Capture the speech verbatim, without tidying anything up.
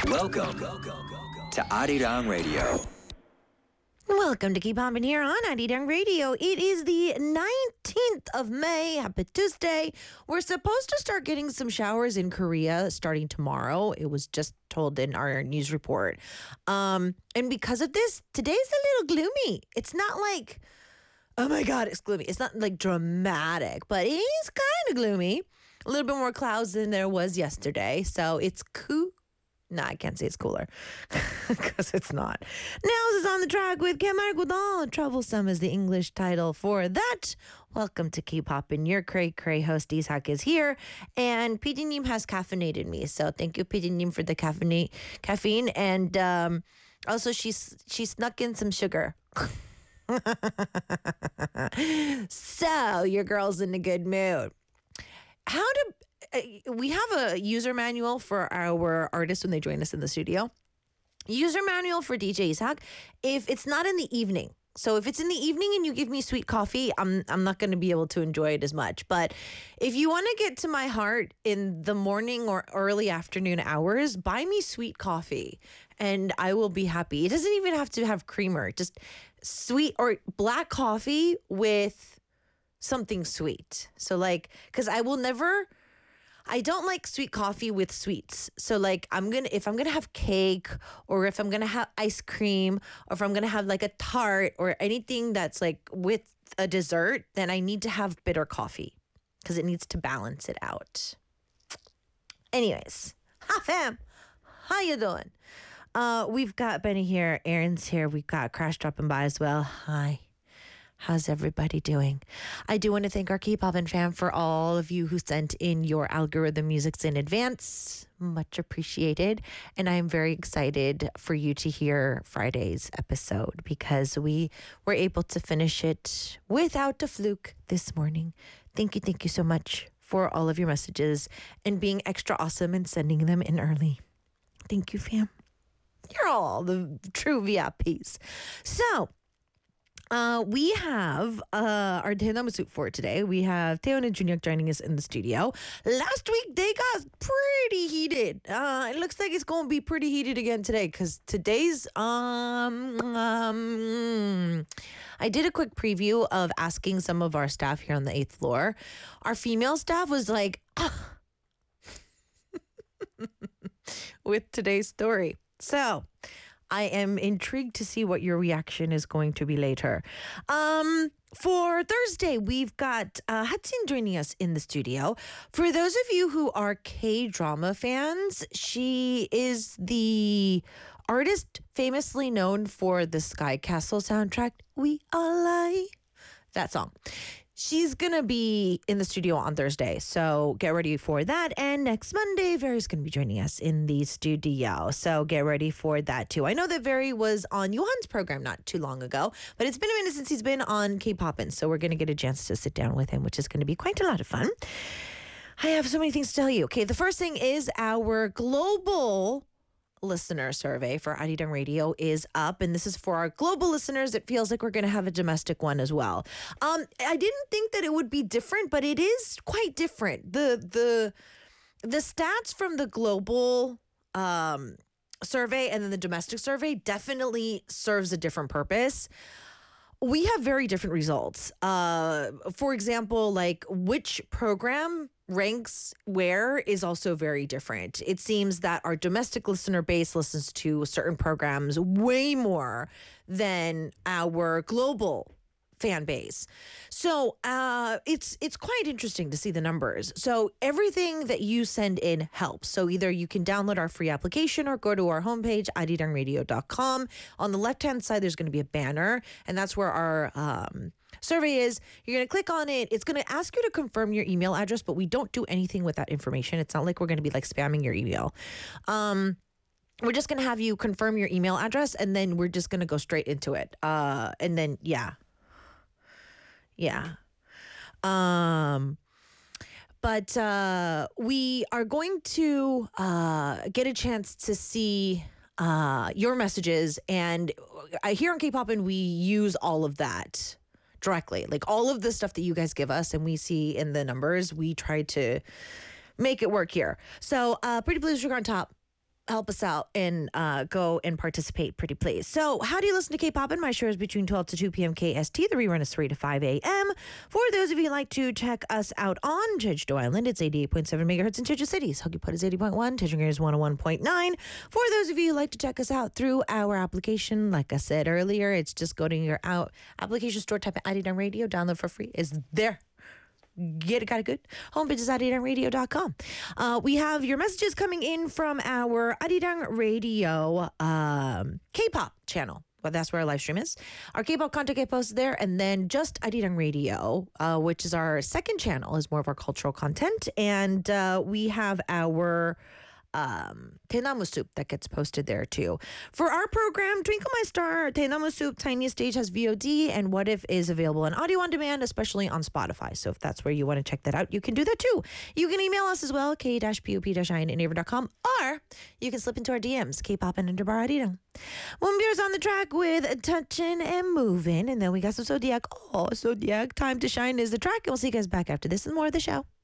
Welcome to Arirang Radio. Welcome to Keep Hoppin' here on Arirang Radio. It is the nineteenth of May. Happy Tuesday. We're supposed to start getting some showers in Korea starting tomorrow. It was just told in our news report. Um, and because of this, today's a little gloomy. It's not like, oh my God, it's gloomy. It's not like dramatic, but it is kind of gloomy. A little bit more clouds than there was yesterday. So it's cool. No, I can't say it's cooler because it's not. Nels is on the track with Que Margodon. Troublesome is the English title for that. Welcome to Keep Hoppin'. Your cray cray host, Ishak, is here. And P D Nim has caffeinated me. So thank you, P D Nim, for the caffeine. caffeine. And um, also, she's, she snuck in some sugar. So your girl's in a good mood. How to... We have a user manual for our artists when they join us in the studio. User manual for D J Ishak. If it's not in the evening, so if it's in the evening and you give me sweet coffee, I'm I'm not going to be able to enjoy it as much. But if you want to get to my heart in the morning or early afternoon hours, buy me sweet coffee and I will be happy. It doesn't even have to have creamer, just sweet or black coffee with something sweet. So like, because I will never... I don't like sweet coffee with sweets. So like I'm going to, if I'm going to have cake or if I'm going to have ice cream or if I'm going to have like a tart or anything that's like with a dessert, then I need to have bitter coffee because it needs to balance it out. Anyways, hi fam, how you doing? Uh, we've got Benny here, Aaron's here. We've got Crash dropping by as well. Hi. How's everybody doing? I do want to thank our Keep Hoppin' fam for all of you who sent in your algorithm musics in advance. Much appreciated. And I am very excited for you to hear Friday's episode because we were able to finish it without a fluke this morning. Thank you, thank you so much for all of your messages and being extra awesome and sending them in early. Thank you, fam. You're all the true V I Ps. So, Uh, we have uh, our Teo Namasut for today. We have Teo and Junior joining us in the studio. Last week, they got pretty heated. Uh, it looks like it's going to be pretty heated again today because today's... Um, um, I did a quick preview of asking some of our staff here on the eighth floor. Our female staff was like... with today's story. So... I am intrigued to see what your reaction is going to be later. Um, for Thursday, we've got uh, Hudson joining us in the studio. For those of you who are K-drama fans, she is the artist famously known for the Sky Castle soundtrack, We Are Lie. That song. She's going to be in the studio on Thursday, so get ready for that. And next Monday, Very's going to be joining us in the studio, so get ready for that too. I know that Very was on Johan's program not too long ago, but it's been a minute since he's been on K-Poppin', so we're going to get a chance to sit down with him, which is going to be quite a lot of fun. I have so many things to tell you. Okay, the first thing is our global listener survey for Arirang Radio is up, and this is for our global listeners. It feels like we're going to have a domestic one as well. Um, I didn't think that it would be different, but it is quite different. The the the stats from the global um, survey and then the domestic survey definitely serves a different purpose. We have very different results. Uh, for example, like which program ranks where is also very different. It seems that our domestic listener base listens to certain programs way more than our global fan base. So uh, it's it's quite interesting to see the numbers. So everything that you send in helps. So either you can download our free application or go to our homepage, arirang radio dot com. On the left-hand side, there's going to be a banner, and that's where our um, survey is. You're going to click on it. It's going to ask you to confirm your email address, but we don't do anything with that information. It's not like we're going to be like spamming your email. Um, we're just going to have you confirm your email address, and then we're just going to go straight into it. Uh, and then, yeah. Yeah. Um, but uh, we are going to uh, get a chance to see uh, your messages. And uh, here on K-Poppin', we use all of that directly. Like all of the stuff that you guys give us and we see in the numbers, we try to make it work here. So uh, Pretty Blue Sugar on top. help us out and uh, go and participate, pretty please. So, how do you listen to K-Poppin'? My show is between twelve to two p.m. K S T. The rerun is three to five a.m. For those of you who like to check us out on Jeju-do Island, it's eighty-eight point seven megahertz in Jeju City. Huggy is eighty point one. Jeju is one oh one point nine. For those of you who like to check us out through our application, like I said earlier, it's just go to your out application store, type in Arirang Radio, download for free. It's there. Get it, got it good. Homepage is arirang radio dot com. Uh, we have your messages coming in from our Arirang Radio um, K-pop channel. Well, that's where our live stream is. Our K-pop content get posted there, and then just Arirang Radio, uh, which is our second channel, is more of our cultural content, and uh, we have our Um, Taenamu Soup that gets posted there too. For our program, Twinkle My Star, Taenamu Soup, Tiny Stage has V O D, and What If is available in audio on demand, especially on Spotify. So if that's where you want to check that out, you can do that too. You can email us as well, k pop i n naver dot com, or you can slip into our D Ms, K-pop and underbar Arirang. Moonbeer's on the track with Touchin' and Movin', and then we got some Zodiac. Oh, Zodiac, Time to Shine is the track, and we'll see you guys back after this and more of the show.